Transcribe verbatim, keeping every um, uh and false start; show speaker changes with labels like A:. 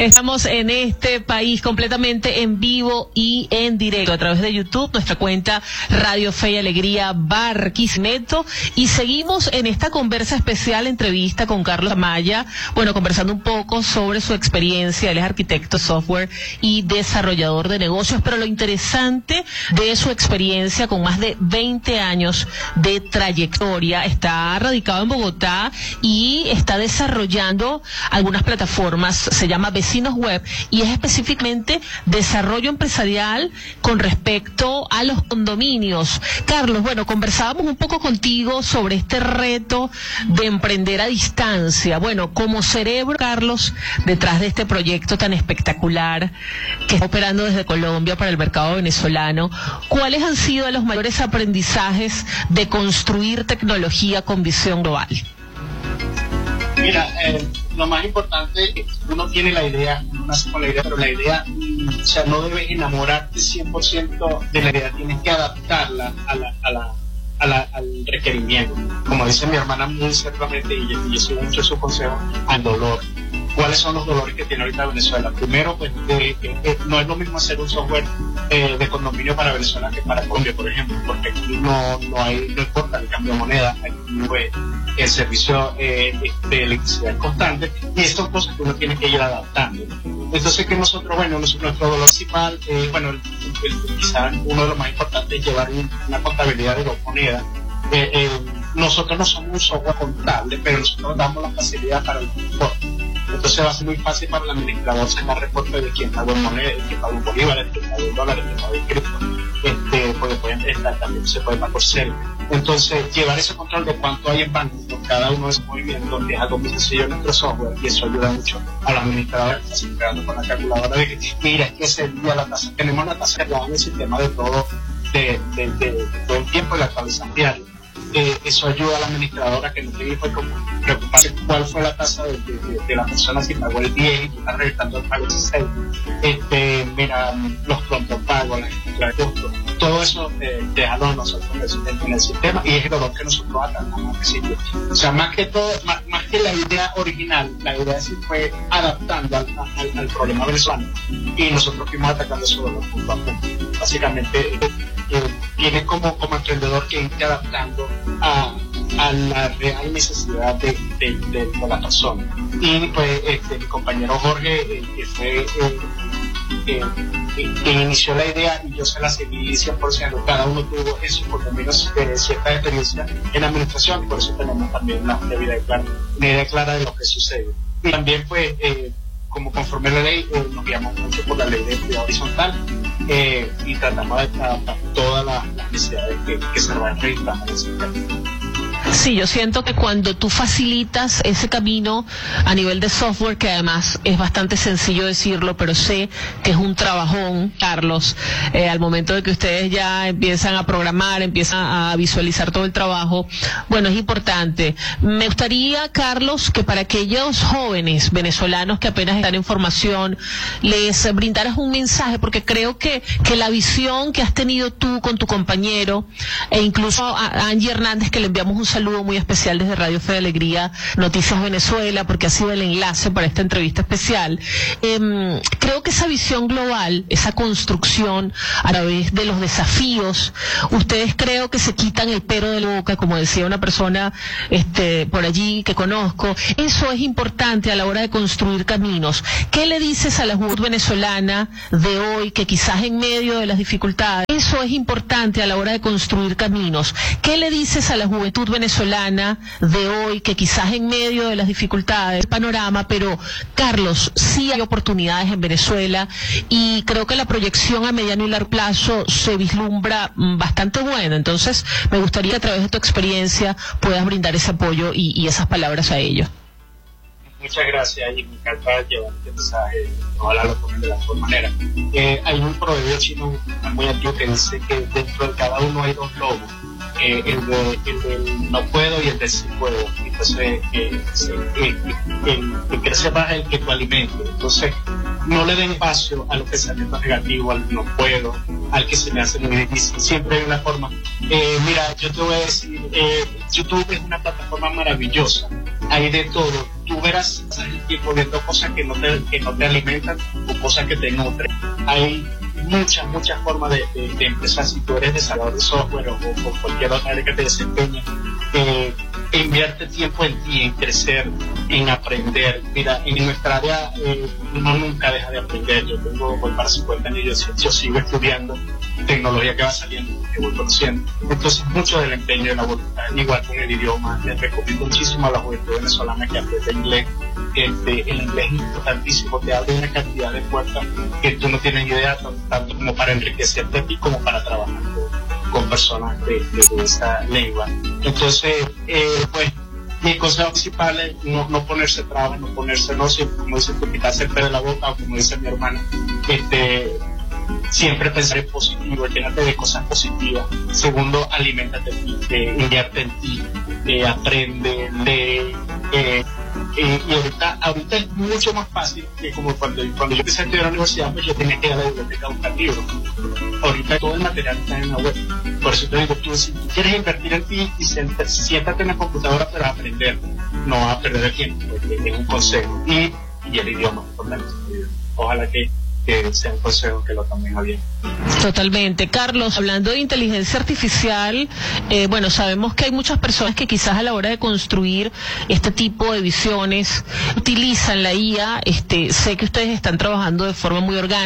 A: Estamos en este país completamente en vivo y en directo a través de YouTube, nuestra cuenta Radio Fe y Alegría Barquisimeto, y seguimos en esta conversa especial, entrevista con Carlos Amaya, bueno, conversando un poco sobre su experiencia. Él es arquitecto software y desarrollador de negocios, pero lo interesante de su experiencia, con más de veinte años de trayectoria, está radicado en Bogotá y está desarrollando algunas plataformas, se llama Vecinos Web, y es específicamente desarrollo empresarial con respecto a los condominios. Carlos, bueno, conversábamos un poco contigo sobre este reto de emprender a distancia. Bueno, como cerebro, Carlos, detrás de este proyecto tan espectacular que está operando desde Colombia para el mercado venezolano, ¿cuáles han sido los mayores aprendizajes de construir tecnología con visión global?
B: Mira, eh, lo más importante es que uno tiene la idea, uno nace con la idea, pero la idea, o sea, no debes enamorarte cien por ciento de la idea, tienes que adaptarla a la, a la, a la, al requerimiento. Como dice mi hermana muy ciertamente, y yo, y yo sigo mucho su consejo, al dolor. ¿Cuáles son los dolores que tiene ahorita Venezuela? Primero, pues, eh, eh, no es lo mismo hacer un software eh, de condominio para Venezuela que para Colombia, por ejemplo, porque aquí no, no hay, no importa el cambio de moneda, aquí pues, el servicio eh, de electricidad es constante, y estas son cosas que uno tiene que ir adaptando. Entonces, que nosotros, bueno, nuestro dolor principal, eh, bueno, el, el, quizás uno de los más importantes es llevar una contabilidad de dos monedas. Eh, eh, nosotros no somos un software contable, pero nosotros damos la facilidad para el transporte. Entonces va a ser muy fácil para el administrador sacar reporte de quién pagó en moneda, de quién pagó en bolívares, de quién pagó en dólares, de quién pagó en cripto, este, porque pueden estar, también se puede pagar por cel. Entonces, llevar ese control de cuánto hay en banco por cada uno de esos movimientos es algo muy sencillo en nuestro software, y eso ayuda mucho a los administradores que están creando con la calculadora de que, mira, es que ese día la tasa, tenemos una tasa que en el sistema de todo, de, de, de, de todo el tiempo y la actualización diaria. Eh, eso ayuda a la administradora que no tiene que preocuparse cuál fue la tasa de, de, de la persona si pagó el diez y está revisando el pago dieciséis. Este, mira, los pronto pagos, la de costo, todo eso eh, déjalo a nosotros en, en el sistema, y es el dolor que nosotros atacamos al principio. O sea, más que todo, más, más que la idea original, la idea sí fue adaptando al, al, al problema venezolano, y nosotros fuimos atacando ese dolor punto a punto. Básicamente, eh, eh, tiene como, como emprendedor que irte adaptando a, a la real necesidad de, de, de, de la persona. Y pues este, mi compañero Jorge, eh, que fue eh, eh, eh, quien inició la idea, y yo se la seguí cien por ciento. Cada uno tuvo eso, por lo menos eh, cierta experiencia en administración, y por eso tenemos también una, una, idea, clara, una idea clara de lo que sucede. Y también pues eh, como conforme la ley, eh, nos guiamos mucho por la ley de equidad horizontal, eh, y tratamos de adaptar todas las necesidades que, que se van registrando en ese tema.
A: Sí, yo siento que cuando tú facilitas ese camino a nivel de software, que además es bastante sencillo decirlo, pero sé que es un trabajón, Carlos, eh, al momento de que ustedes ya empiezan a programar, empiezan a visualizar todo el trabajo, bueno, es importante. Me gustaría, Carlos, que para aquellos jóvenes venezolanos que apenas están en formación, les brindaras un mensaje, porque creo que, que la visión que has tenido tú con tu compañero, e incluso a Angie Hernández, que le enviamos un saludo muy especial desde Radio Fe y Alegría, Noticias Venezuela, porque ha sido el enlace para esta entrevista especial. Eh, creo que esa visión global, esa construcción a través de los desafíos, ustedes creo que se quitan el pero de la boca, como decía una persona este, por allí que conozco. Eso es importante a la hora de construir caminos. ¿Qué le dices a la juventud venezolana de hoy, que quizás en medio de las dificultades, eso es importante a la hora de construir caminos? ¿Qué le dices a la juventud venezolana de hoy, que quizás en medio de las dificultades, el panorama, pero Carlos, sí hay oportunidades en Venezuela, y creo que la proyección a mediano y largo plazo se vislumbra bastante buena? Entonces, me gustaría que a través de tu experiencia puedas brindar ese apoyo y, y esas palabras a ellos.
B: Muchas gracias, y me encanta llevar este mensaje, ojalá lo tomen de la mejor manera. Eh, hay un proverbio chino muy antiguo que dice que dentro de cada uno hay dos lobos. Eh, el, de, el del no puedo y el del sí puedo. Entonces, eh, eh, eh, el que crece más es el que tú alimentes. Entonces, no le den espacio a lo que se sienta negativo, al no puedo, al que se me hace muy difícil. Siempre hay una forma. Eh, mira, yo te voy a decir, eh, YouTube es una plataforma maravillosa. Hay de todo. tú verás el tiempo viendo cosas que no te, que no te alimentan o cosas que te nutren. Hay muchas, muchas formas de, de, de empezar. Si tú eres desarrollador de software o, o cualquier otra área que te desempeñe, eh, invierte tiempo en ti, en crecer, en aprender. Mira, en nuestra área eh, uno nunca deja de aprender. Yo tengo, voy para cincuenta años, yo, yo sigo estudiando tecnología que va saliendo, que voy conociendo. Entonces, mucho del empeño de la voluntad, igual con el idioma. Les recomiendo muchísimo a la juventud venezolana que aprenda inglés. Este, el inglés es importantísimo, te abre una cantidad de puertas que tú no tienes idea, tanto como para enriquecerte a ti como para trabajar con, con personas de, de, de esa lengua. Entonces, eh, pues, mi consejo principal es no, no ponerse trabas, no ponerse no, siempre, como dice tú, quitarse el pelo de la boca, o como dice mi hermana, este, siempre pensar en positivo, llénate de cosas positivas. Segundo, aliméntate de ti, eh, invierte en ti, eh, aprende, lee, eh, Eh, y ahorita, ahorita es mucho más fácil que como cuando, cuando yo empecé a estudiar en la universidad, pues yo tenía que ir a la biblioteca a buscar libros. Ahorita todo el material está en la web. Por eso te digo, tú, si tú quieres invertir en ti, y siéntate, siéntate en la computadora para aprender, no a perder el tiempo, porque es un consejo. Y, y el idioma, ojalá que, que sea un consejo que lo tomen a bien.
A: Totalmente. Carlos, hablando de inteligencia artificial, eh, bueno, sabemos que hay muchas personas que quizás a la hora de construir este tipo de visiones utilizan la I A. Este, sé que ustedes están trabajando de forma muy orgánica.